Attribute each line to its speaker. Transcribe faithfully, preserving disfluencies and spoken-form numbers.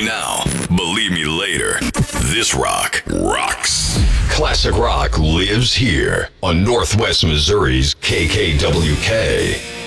Speaker 1: right now, believe me later. This rock rocks. Classic rock lives here on Northwest Missouri's K K W K.